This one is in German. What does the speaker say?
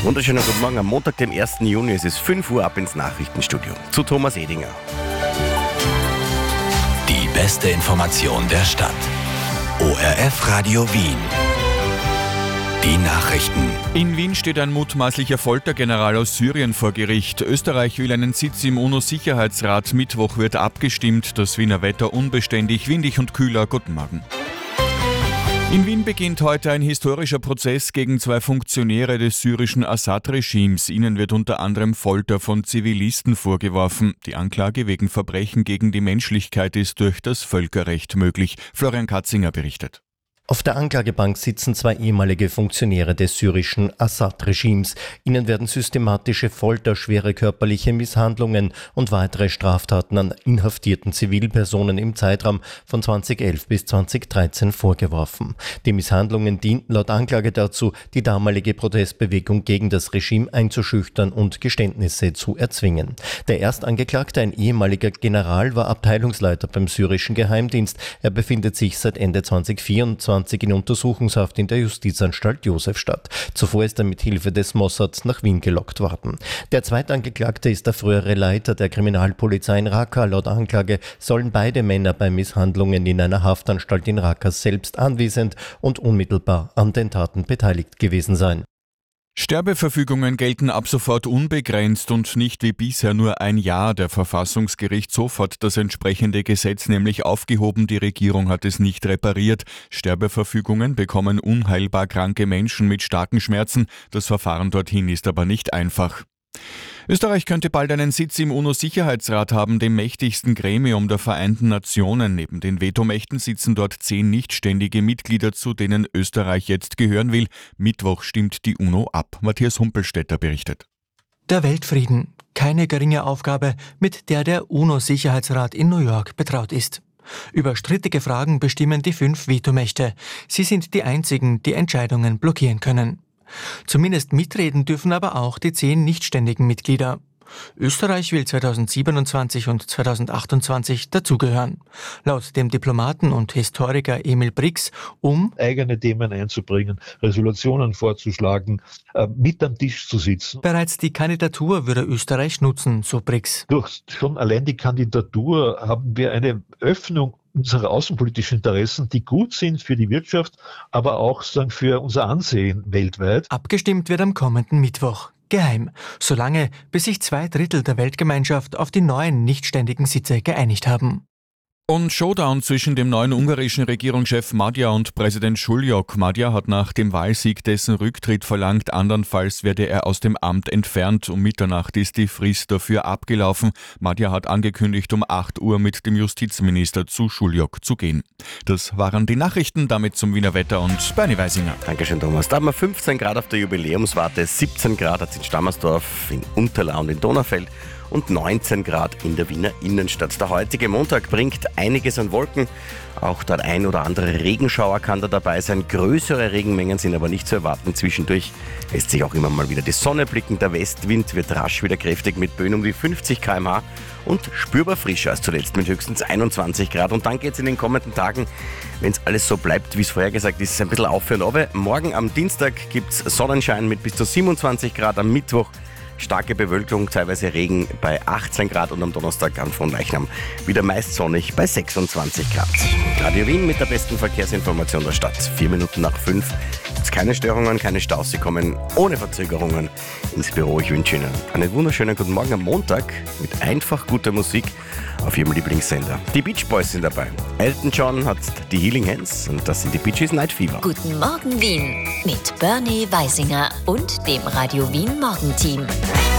Wunderschönen guten Morgen am Montag, dem 1. Juni. Es ist 5 Uhr, ab ins Nachrichtenstudio. Zu Thomas Edinger. Die beste Information der Stadt. ORF Radio Wien. Die Nachrichten. In Wien steht ein mutmaßlicher Foltergeneral aus Syrien vor Gericht. Österreich will einen Sitz im UNO-Sicherheitsrat. Mittwoch wird abgestimmt. Das Wiener Wetter unbeständig, windig und kühler. Guten Morgen. In Wien beginnt heute ein historischer Prozess gegen 2 Funktionäre des syrischen Assad-Regimes. Ihnen wird unter anderem Folter von Zivilisten vorgeworfen. Die Anklage wegen Verbrechen gegen die Menschlichkeit ist durch das Völkerrecht möglich. Florian Katzinger berichtet. Auf der Anklagebank sitzen 2 ehemalige Funktionäre des syrischen Assad-Regimes. Ihnen werden systematische Folter, schwere körperliche Misshandlungen und weitere Straftaten an inhaftierten Zivilpersonen im Zeitraum von 2011 bis 2013 vorgeworfen. Die Misshandlungen dienten laut Anklage dazu, die damalige Protestbewegung gegen das Regime einzuschüchtern und Geständnisse zu erzwingen. Der Erstangeklagte, ein ehemaliger General, war Abteilungsleiter beim syrischen Geheimdienst. Er befindet sich seit Ende 2024 in Untersuchungshaft in der Justizanstalt Josefstadt. Zuvor ist er mit Hilfe des Mossad nach Wien gelockt worden. Der Zweitangeklagte ist der frühere Leiter der Kriminalpolizei in Raqqa. Laut Anklage sollen beide Männer bei Misshandlungen in einer Haftanstalt in Raqqa selbst anwesend und unmittelbar an den Taten beteiligt gewesen sein. Sterbeverfügungen gelten ab sofort unbegrenzt und nicht wie bisher nur ein Jahr. Der Verfassungsgerichtshof hat das entsprechende Gesetz nämlich aufgehoben. Die Regierung hat es nicht repariert. Sterbeverfügungen bekommen unheilbar kranke Menschen mit starken Schmerzen. Das Verfahren dorthin ist aber nicht einfach. Österreich könnte bald einen Sitz im UNO-Sicherheitsrat haben, dem mächtigsten Gremium der Vereinten Nationen. Neben den Vetomächten sitzen dort 10 nichtständige Mitglieder, zu denen Österreich jetzt gehören will. Mittwoch stimmt die UNO ab. Matthias Humpelstädter berichtet. Der Weltfrieden. Keine geringe Aufgabe, mit der der UNO-Sicherheitsrat in New York betraut ist. Über strittige Fragen bestimmen die 5 Vetomächte. Sie sind die einzigen, die Entscheidungen blockieren können. Zumindest mitreden dürfen aber auch die 10 nichtständigen Mitglieder. Österreich will 2027 und 2028 dazugehören. Laut dem Diplomaten und Historiker Emil Brix eigene Themen einzubringen, Resolutionen vorzuschlagen, mit am Tisch zu sitzen. Bereits die Kandidatur würde Österreich nutzen, so Brix. Durch schon allein die Kandidatur haben wir eine Öffnung unserer außenpolitischen Interessen, die gut sind für die Wirtschaft, aber auch für unser Ansehen weltweit. Abgestimmt wird am kommenden Mittwoch. Geheim, solange bis sich 2/3 der Weltgemeinschaft auf die neuen nichtständigen Sitze geeinigt haben. Und Showdown zwischen dem neuen ungarischen Regierungschef Magyar und Präsident Šuljok. Magyar hat nach dem Wahlsieg dessen Rücktritt verlangt, andernfalls werde er aus dem Amt entfernt. Um Mitternacht ist die Frist dafür abgelaufen. Magyar hat angekündigt, um 8 Uhr mit dem Justizminister zu Šuljok zu gehen. Das waren die Nachrichten, damit zum Wiener Wetter und Bernie Weisinger. Dankeschön, Thomas. Da haben wir 15 Grad auf der Jubiläumswarte, 17 Grad hat es in Stammersdorf, in Unterlau und in Donaufeld und 19 Grad in der Wiener Innenstadt. Der heutige Montag bringt einiges an Wolken. Auch der ein oder andere Regenschauer kann da dabei sein. Größere Regenmengen sind aber nicht zu erwarten. Zwischendurch lässt sich auch immer mal wieder die Sonne blicken. Der Westwind wird rasch wieder kräftig mit Böen um die 50 km/h und spürbar frischer als zuletzt mit höchstens 21 Grad. Und dann geht es in den kommenden Tagen, wenn es alles so bleibt, wie es vorher gesagt ist, ein bisschen auf und runter. Morgen am Dienstag gibt es Sonnenschein mit bis zu 27 Grad. Am Mittwoch starke Bewölkung, teilweise Regen bei 18 Grad und am Donnerstag am Fronleichnam wieder meist sonnig bei 26 Grad. Radio Wien mit der besten Verkehrsinformation der Stadt. 4 Minuten nach 5. Gibt es keine Störungen, keine Staus. Sie kommen ohne Verzögerungen ins Büro. Ich wünsche Ihnen einen wunderschönen guten Morgen am Montag mit einfach guter Musik auf Ihrem Lieblingssender. Die Beach Boys sind dabei. Elton John hat die Healing Hands und das sind die Bee Gees Night Fever. Guten Morgen Wien mit Bernie Weisinger und dem Radio Wien Morgenteam.